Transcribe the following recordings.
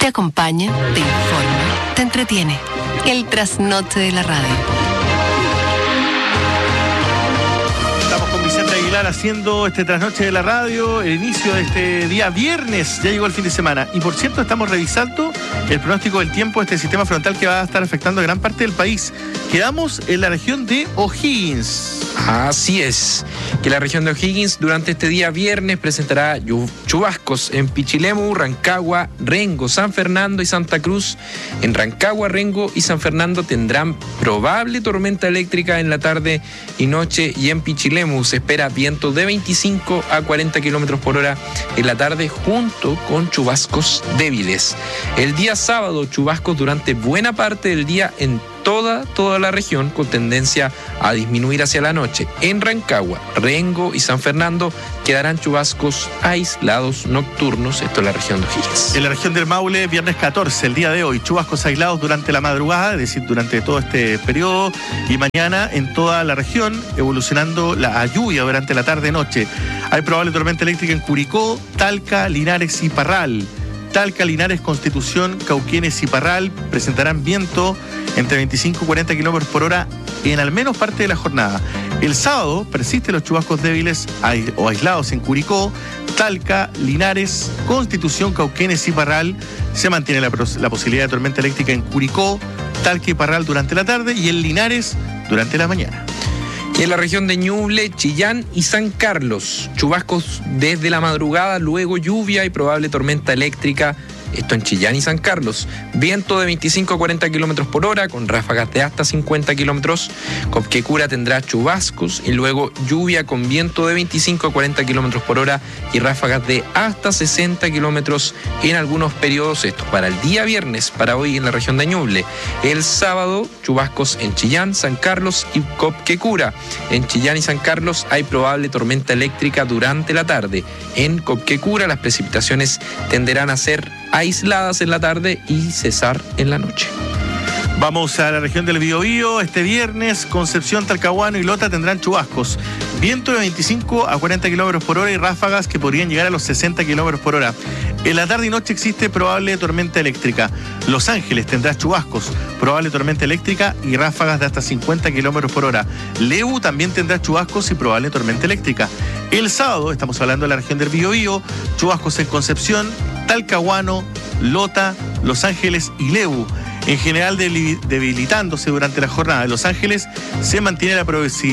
Te acompaña, te informa, te entretiene. El trasnoche de la radio. Estamos con Vicente Aguilar haciendo este trasnoche de la radio, el inicio de este día viernes, ya llegó el fin de semana. Y por cierto, estamos revisando el pronóstico del tiempo de este sistema frontal que va a estar afectando a gran parte del país. Quedamos en la región de O'Higgins. Así es, que la región de O'Higgins durante este día viernes presentará chubascos en Pichilemu, Rancagua, Rengo, San Fernando y Santa Cruz. En Rancagua, Rengo y San Fernando tendrán probable tormenta eléctrica en la tarde y noche, y en Pichilemu se espera viento de 25 a 40 kilómetros por hora en la tarde junto con chubascos débiles. El día sábado, chubascos durante buena parte del día en toda la región, con tendencia a disminuir hacia la noche. En Rancagua, Rengo y San Fernando quedarán chubascos aislados nocturnos, esto es la región de O'Higgins. En la región del Maule, viernes 14, el día de hoy, chubascos aislados durante la madrugada, es decir, durante todo este periodo, y mañana en toda la región, evolucionando la lluvia durante la tarde-noche. Hay probable tormenta eléctrica en Curicó, Talca, Linares y Parral. Talca, Linares, Constitución, Cauquenes y Parral presentarán viento entre 25 y 40 kilómetros por hora en al menos parte de la jornada. El sábado persisten los chubascos débiles o aislados en Curicó, Talca, Linares, Constitución, Cauquenes y Parral. Se mantiene la posibilidad de tormenta eléctrica en Curicó, Talca y Parral durante la tarde, y en Linares durante la mañana. Y en la región de Ñuble, Chillán y San Carlos, chubascos desde la madrugada, luego lluvia y probable tormenta eléctrica. Esto en Chillán y San Carlos. Viento de 25 a 40 kilómetros por hora, con ráfagas de hasta 50 kilómetros. Copquecura tendrá chubascos y luego lluvia con viento de 25 a 40 kilómetros por hora y ráfagas de hasta 60 kilómetros en algunos periodos. Esto para el día viernes, para hoy en la región de Ñuble. El sábado, chubascos en Chillán, San Carlos y Copquecura. En Chillán y San Carlos hay probable tormenta eléctrica durante la tarde. En Copquecura las precipitaciones tenderán a ser aisladas en la tarde y cesar en la noche. Vamos a la región del Biobío. Este viernes, Concepción, Talcahuano y Lota tendrán chubascos. Viento de 25 a 40 kilómetros por hora y ráfagas que podrían llegar a los 60 kilómetros por hora. En la tarde y noche existe probable tormenta eléctrica. Los Ángeles tendrá chubascos, probable tormenta eléctrica y ráfagas de hasta 50 kilómetros por hora. Lebu también tendrá chubascos y probable tormenta eléctrica. El sábado, estamos hablando de la región del Biobío, chubascos en Concepción, Talcahuano, Lota, Los Ángeles y Lebu. En general debilitándose durante la jornada. De Los Ángeles se mantiene la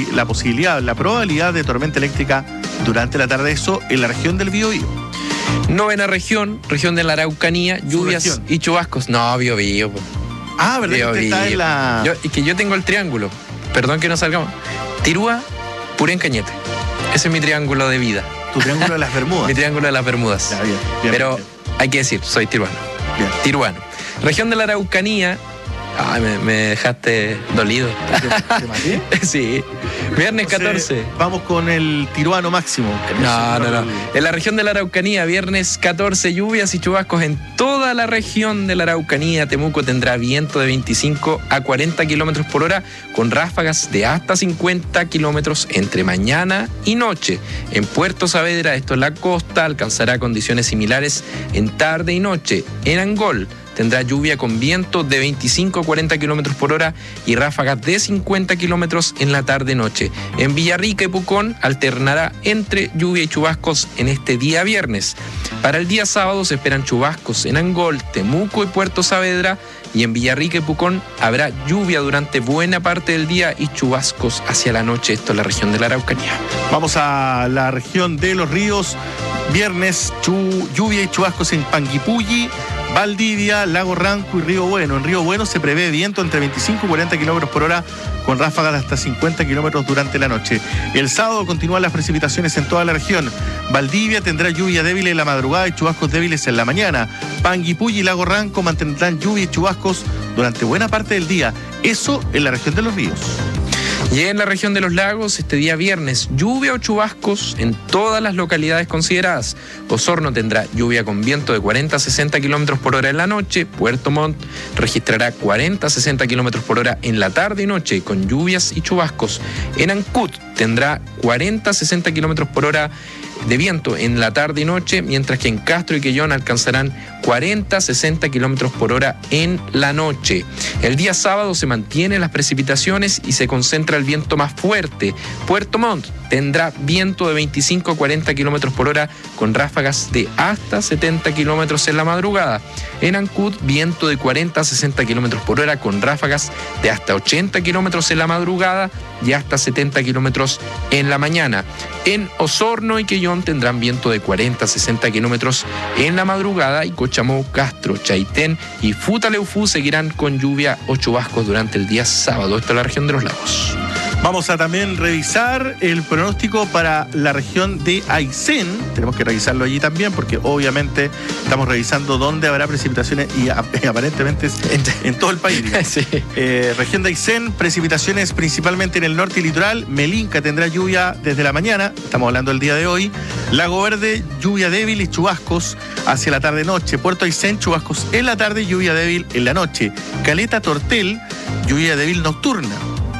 probabilidad de tormenta eléctrica durante la tarde, eso en la región del Biobío. Novena región de la Araucanía, lluvias y chubascos. No, Biobío. Ah, ¿verdad? Biobío. Que está en la... Es que yo tengo el triángulo, perdón que no salgamos. Tirúa, Purén, Cañete. Ese es mi triángulo de vida. Tu triángulo de las Bermudas. Mi triángulo de las Bermudas. Ya, bien, pero bien. Hay que decir, soy tiruano. Bien. Tiruano. Región de la Araucanía. Ay, me dejaste dolido. ¿Te maté? Sí. Viernes 14. Vamos con el tiruano máximo. No. En la región de la Araucanía, viernes 14, lluvias y chubascos en toda la región de la Araucanía. Temuco tendrá viento de 25 a 40 kilómetros por hora, con ráfagas de hasta 50 kilómetros entre mañana y noche. En Puerto Saavedra, esto es la costa, alcanzará condiciones similares en tarde y noche. En Angol tendrá lluvia con viento de 25 a 40 kilómetros por hora y ráfagas de 50 kilómetros en la tarde-noche. En Villarrica y Pucón alternará entre lluvia y chubascos en este día viernes. Para el día sábado se esperan chubascos en Angol, Temuco y Puerto Saavedra, y en Villarrica y Pucón habrá lluvia durante buena parte del día y chubascos hacia la noche. Esto es la región de la Araucanía. Vamos a la región de Los Ríos. Viernes, lluvia y chubascos en Panguipulli, Valdivia, Lago Ranco y Río Bueno. En Río Bueno se prevé viento entre 25 y 40 kilómetros por hora, con ráfagas de hasta 50 kilómetros durante la noche. El sábado continúan las precipitaciones en toda la región. Valdivia tendrá lluvia débil en la madrugada y chubascos débiles en la mañana. Panguipulli y Lago Ranco mantendrán lluvia y chubascos durante buena parte del día. Eso en la región de Los Ríos. Y en la región de los lagos, este día viernes, lluvia o chubascos en todas las localidades consideradas. Osorno tendrá lluvia con viento de 40 a 60 kilómetros por hora en la noche. Puerto Montt registrará 40 a 60 kilómetros por hora en la tarde y noche, con lluvias y chubascos. En Ancud tendrá 40-60 kilómetros por hora de viento en la tarde y noche, mientras que en Castro y Quellón alcanzarán 40-60 kilómetros por hora en la noche. El día sábado se mantienen las precipitaciones y se concentra el viento más fuerte. Puerto Montt tendrá viento de 25 a 40 kilómetros por hora con ráfagas de hasta 70 kilómetros en la madrugada. En Ancud, viento de 40 a 60 kilómetros por hora con ráfagas de hasta 80 kilómetros en la madrugada y hasta 70 kilómetros en la mañana. En Osorno y Quellón tendrán viento de 40 a 60 kilómetros en la madrugada y Cochamó, Castro, Chaitén y Futaleufú seguirán con lluvia o chubascos durante el día sábado. Esto es la región de los lagos. Vamos a también revisar el pronóstico para la región de Aysén. Tenemos que revisarlo allí también porque obviamente estamos revisando dónde habrá precipitaciones y aparentemente en todo el país. Sí. Región de Aysén, precipitaciones principalmente en el norte y litoral. Melinca tendrá lluvia desde la mañana, estamos hablando del día de hoy. Lago Verde, lluvia débil y chubascos hacia la tarde-noche. Puerto Aysén, chubascos en la tarde y lluvia débil en la noche. Caleta Tortel, lluvia débil nocturna.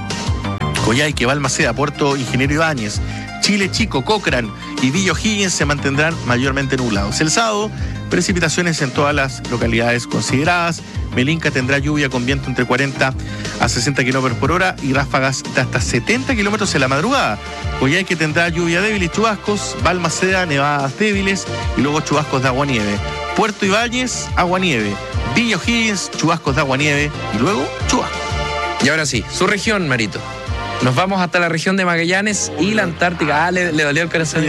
Coyhaique, Balmaceda, Puerto Ingeniero Ibáñez, Chile Chico, Cochrane y Villa O'Higgins se mantendrán mayormente nublados. El sábado, precipitaciones en todas las localidades consideradas. Melinca tendrá lluvia con viento entre 40 a 60 kilómetros por hora y ráfagas de hasta 70 kilómetros en la madrugada. Coyhaique tendrá lluvia débil y chubascos. Balmaceda, nevadas débiles y luego chubascos de agua-nieve. Puerto Ibáñez, agua-nieve. Villa O'Higgins, chubascos de agua-nieve y luego chubascos. Y ahora sí, su región, Marito. Nos vamos hasta la región de Magallanes y la Antártica. Le dolió el corazón.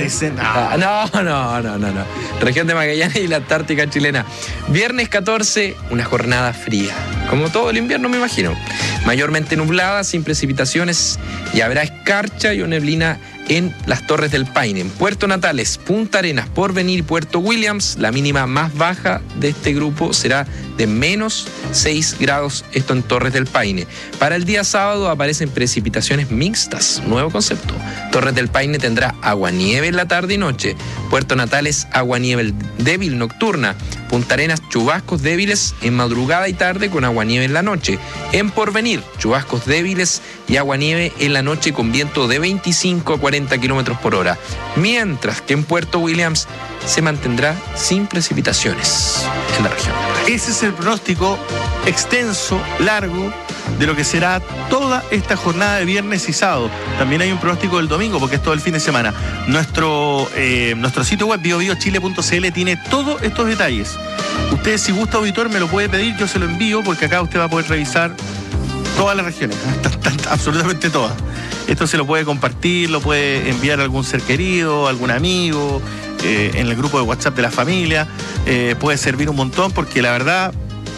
No. Región de Magallanes y la Antártica chilena. Viernes 14, una jornada fría. Como todo el invierno, me imagino. Mayormente nublada, sin precipitaciones, y habrá escarcha y neblina en las Torres del Paine. En Puerto Natales, Punta Arenas, Porvenir y Puerto Williams, la mínima más baja de este grupo será de menos 6 grados, esto en Torres del Paine. Para el día sábado aparecen precipitaciones mixtas, nuevo concepto. Torres del Paine tendrá aguanieve en la tarde y noche. Puerto Natales, aguanieve débil nocturna. Punta Arenas, chubascos débiles en madrugada y tarde con aguanieve en la noche. En Porvenir, chubascos débiles y aguanieve en la noche con viento de 25 a 40 kilómetros por hora. Mientras que en Puerto Williams se mantendrá sin precipitaciones en la región. Ese es el pronóstico extenso, largo, de lo que será toda esta jornada de viernes y sábado. También hay un pronóstico del domingo, porque es todo el fin de semana. Nuestro sitio web, biobiochile.cl, tiene todos estos detalles. Usted, si gusta, auditor, me lo puede pedir, yo se lo envío, porque acá usted va a poder revisar todas las regiones, absolutamente todas. Esto se lo puede compartir, lo puede enviar a algún ser querido, a algún amigo, en el grupo de WhatsApp de la familia. Puede servir un montón, porque la verdad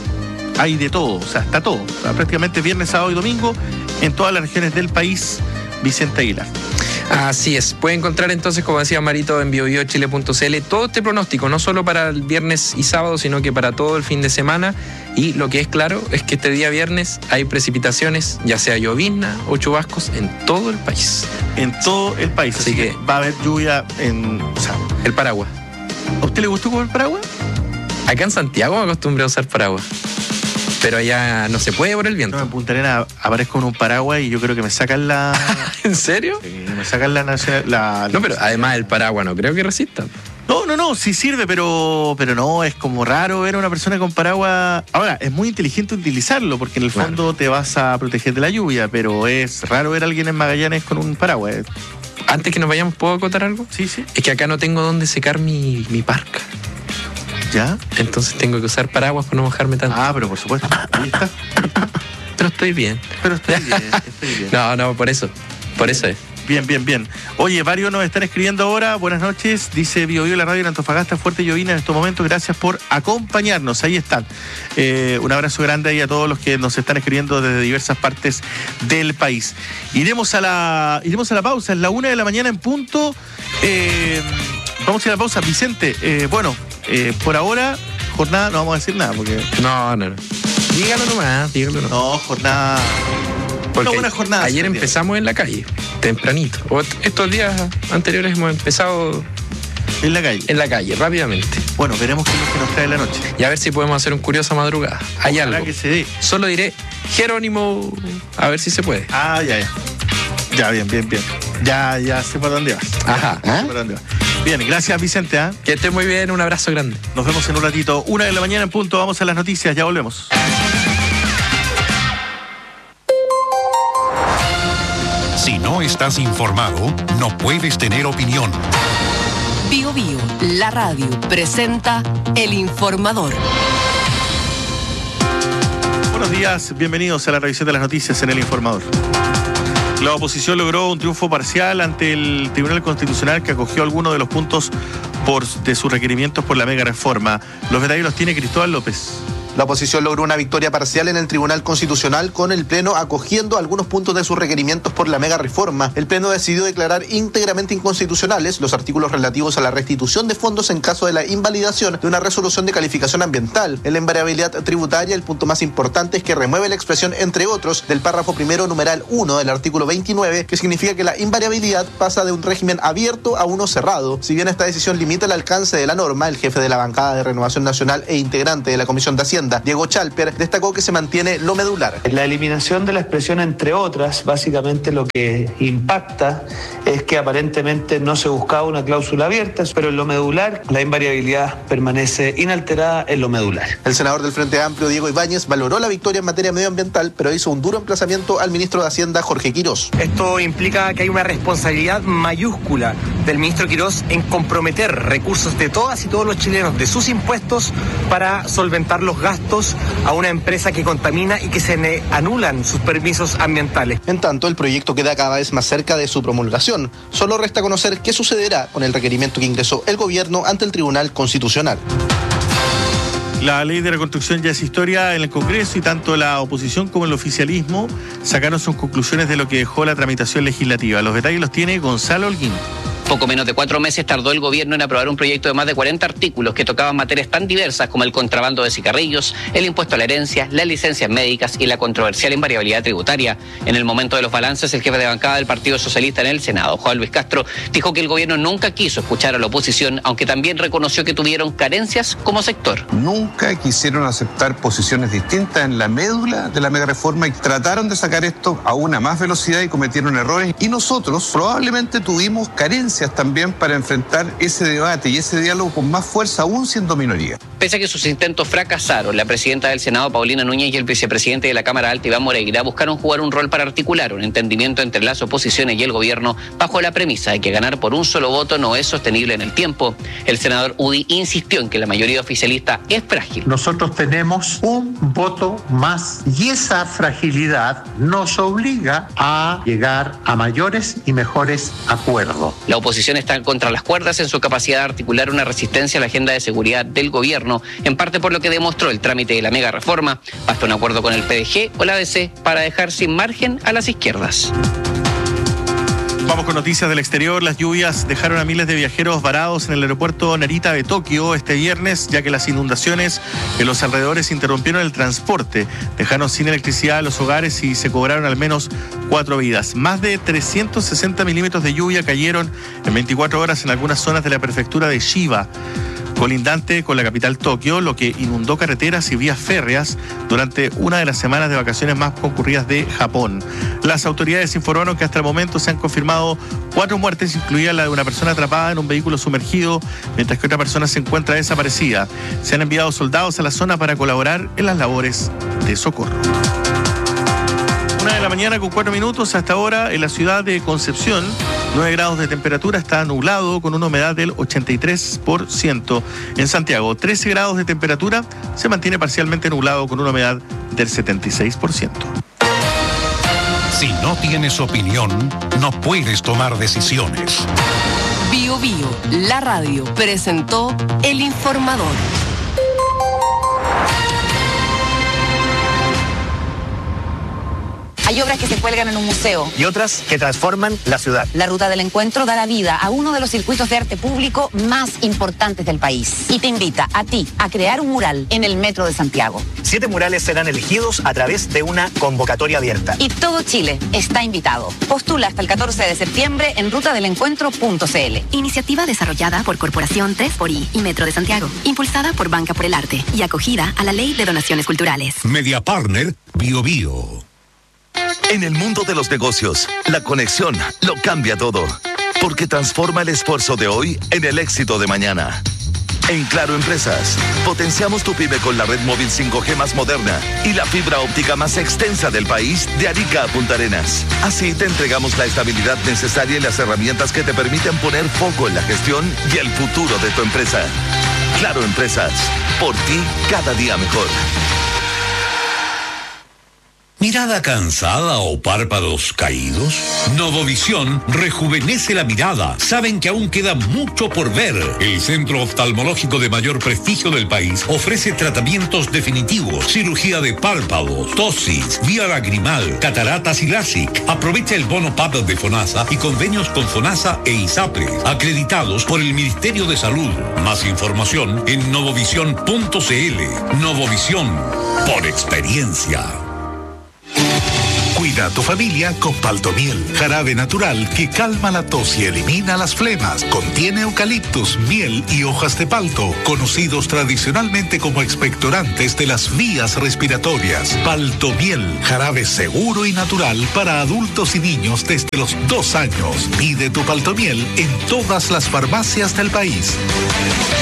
hay de todo, o sea, está todo. O sea, prácticamente viernes, sábado y domingo en todas las regiones del país. Vicente Aguilar. Así es. Puede encontrar entonces, como decía Marito, en biobiochile.cl todo este pronóstico, no solo para el viernes y sábado, sino que para todo el fin de semana. Y lo que es claro es que este día viernes hay precipitaciones, ya sea llovizna o chubascos, en todo el país. En todo el país. Así que va a haber lluvia en... O sea, el paraguas. ¿A usted le gustó comer paraguas? Acá en Santiago me acostumbré a usar paraguas. Pero allá no se puede por el viento. No, en Punta Arenas aparezco con un paraguas y yo creo que me sacan la... ¿En serio? Sí, me sacan la... No, pero además el paraguas no creo que resista. No, sí sirve, pero no, es como raro ver a una persona con paraguas. Ahora, es muy inteligente utilizarlo, porque en el fondo te vas a proteger de la lluvia, pero es raro ver a alguien en Magallanes con un paraguas. Antes que nos vayamos, ¿puedo acotar algo? Sí. Es que acá no tengo dónde secar mi parca. ¿Ya? Entonces tengo que usar paraguas para no mojarme tanto. Ah, pero por supuesto. Ahí está. Pero estoy bien. Estoy bien. No, por eso es. Bien. Oye, varios nos están escribiendo ahora. Buenas noches. Dice Biobío, la radio en Antofagasta, fuerte llovina en estos momentos. Gracias por acompañarnos. Ahí están. Un abrazo grande ahí a todos los que nos están escribiendo desde diversas partes del país. Iremos a la pausa. Es la 1 de la mañana en punto. Vamos a ir a la pausa. Vicente, por ahora, jornada, no vamos a decir nada porque... No. Dígalo nomás. No, jornada... Porque buena jornada. Ayer empezamos en la calle, tempranito. Estos días anteriores hemos empezado... En la calle, rápidamente. Bueno, veremos qué es lo que nos trae la noche. Y a ver si podemos hacer un curiosa madrugada. Hay Ojalá algo. Que se dé. Solo diré Jerónimo, a ver si se puede. Ah, ya. Ya, bien. Ya sé por dónde vas. Ajá. Ya sé por dónde vas. Bien, gracias Vicente. Que esté muy bien, un abrazo grande. Nos vemos en un ratito. 1:00 a.m. en punto. Vamos a las noticias, ya volvemos. Si no estás informado, no puedes tener opinión. Bio Bio, la radio, presenta El Informador. Buenos días, bienvenidos a la revisión de las noticias en El Informador. La oposición logró un triunfo parcial ante el Tribunal Constitucional que acogió algunos de los puntos de sus requerimientos por la mega reforma. Los detalles los tiene Cristóbal López. La oposición logró una victoria parcial en el Tribunal Constitucional con el Pleno acogiendo algunos puntos de sus requerimientos por la mega reforma. El Pleno decidió declarar íntegramente inconstitucionales los artículos relativos a la restitución de fondos en caso de la invalidación de una resolución de calificación ambiental. En la invariabilidad tributaria, el punto más importante es que remueve la expresión entre otros del párrafo primero numeral 1 del artículo 29, que significa que la invariabilidad pasa de un régimen abierto a uno cerrado. Si bien esta decisión limita el alcance de la norma, el jefe de la bancada de Renovación Nacional e integrante de la Comisión de Hacienda, Diego Chalper, destacó que se mantiene lo medular. La eliminación de la expresión entre otras, básicamente lo que impacta es que aparentemente no se buscaba una cláusula abierta, pero en lo medular la invariabilidad permanece inalterada en lo medular. El senador del Frente Amplio, Diego Ibáñez, valoró la victoria en materia medioambiental, pero hizo un duro emplazamiento al ministro de Hacienda, Jorge Quirós. Esto implica que hay una responsabilidad mayúscula del ministro Quirós en comprometer recursos de todas y todos los chilenos, de sus impuestos, para solventar los gastos a una empresa que contamina y que se le anulan sus permisos ambientales. En tanto, el proyecto queda cada vez más cerca de su promulgación. Solo resta conocer qué sucederá con el requerimiento que ingresó el gobierno ante el Tribunal Constitucional. La ley de reconstrucción ya es historia en el Congreso y tanto la oposición como el oficialismo sacaron sus conclusiones de lo que dejó la tramitación legislativa. Los detalles los tiene Gonzalo Holguín. Poco menos de 4 meses tardó el gobierno en aprobar un proyecto de más de 40 artículos que tocaban materias tan diversas como el contrabando de cigarrillos, el impuesto a la herencia, las licencias médicas y la controversial invariabilidad tributaria. En el momento de los balances, el jefe de bancada del Partido Socialista en el Senado, Juan Luis Castro, dijo que el gobierno nunca quiso escuchar a la oposición, aunque también reconoció que tuvieron carencias como sector. Nunca quisieron aceptar posiciones distintas en la médula de la mega reforma y trataron de sacar esto a una más velocidad y cometieron errores. Y nosotros probablemente tuvimos carencias también para enfrentar ese debate y ese diálogo con más fuerza, aún siendo minoría. Pese a que sus intentos fracasaron, la presidenta del Senado, Paulina Núñez, y el vicepresidente de la Cámara Alta, Iván Moreira, buscaron jugar un rol para articular un entendimiento entre las oposiciones y el gobierno bajo la premisa de que ganar por un solo voto no es sostenible en el tiempo. El senador Udi insistió en que la mayoría oficialista es frágil. Nosotros tenemos un voto más y esa fragilidad nos obliga a llegar a mayores y mejores acuerdos. La oposición está contra las cuerdas en su capacidad de articular una resistencia a la agenda de seguridad del gobierno, en parte por lo que demostró el trámite de la mega reforma. Basta un acuerdo con el PDG o la ADC para dejar sin margen a las izquierdas. Vamos con noticias del exterior. Las lluvias dejaron a miles de viajeros varados en el aeropuerto Narita de Tokio este viernes, ya que las inundaciones en los alrededores interrumpieron el transporte, dejaron sin electricidad a los hogares y se cobraron al menos 4 vidas. Más de 360 milímetros de lluvia cayeron en 24 horas en algunas zonas de la prefectura de Chiba, colindante con la capital Tokio, lo que inundó carreteras y vías férreas durante una de las semanas de vacaciones más concurridas de Japón. Las autoridades informaron que hasta el momento se han confirmado 4 muertes, incluida la de una persona atrapada en un vehículo sumergido, mientras que otra persona se encuentra desaparecida. Se han enviado soldados a la zona para colaborar en las labores de socorro. 1:00 a.m. con 4 minutos. Hasta ahora en la ciudad de Concepción, 9 grados de temperatura, está nublado con una humedad del 83%. En Santiago, 13 grados de temperatura, se mantiene parcialmente nublado con una humedad del 76%. Si no tienes opinión, no puedes tomar decisiones. Bio Bio, la radio, presentó El Informador. Hay obras que se cuelgan en un museo. Y otras que transforman la ciudad. La Ruta del Encuentro da la vida a uno de los circuitos de arte público más importantes del país. Y te invita a ti a crear un mural en el Metro de Santiago. 7 murales serán elegidos a través de una convocatoria abierta. Y todo Chile está invitado. Postula hasta el 14 de septiembre en rutadelencuentro.cl. Iniciativa desarrollada por Corporación 3xI y Metro de Santiago. Impulsada por Banca por el Arte y acogida a la Ley de Donaciones Culturales. Media Partner, Bio Bio. En el mundo de los negocios, la conexión lo cambia todo, porque transforma el esfuerzo de hoy en el éxito de mañana. En Claro Empresas, potenciamos tu pyme con la red móvil 5G más moderna y la fibra óptica más extensa del país, de Arica a Punta Arenas. Así te entregamos la estabilidad necesaria y las herramientas que te permiten poner foco en la gestión y el futuro de tu empresa. Claro Empresas, por ti cada día mejor. ¿Mirada cansada o párpados caídos? Novovisión rejuvenece la mirada. Saben que aún queda mucho por ver. El centro oftalmológico de mayor prestigio del país ofrece tratamientos definitivos, cirugía de párpados, tosis, vía lagrimal, cataratas y LASIK. Aprovecha el bono PAP de FONASA y convenios con FONASA e ISAPRE, acreditados por el Ministerio de Salud. Más información en novovisión.cl. Novovisión, por experiencia. Cuida a tu familia con Paltomiel, jarabe natural que calma la tos y elimina las flemas. Contiene eucaliptus, miel y hojas de palto, conocidos tradicionalmente como expectorantes de las vías respiratorias. Paltomiel, jarabe seguro y natural para adultos y niños desde los 2 años. Pide tu Paltomiel en todas las farmacias del país.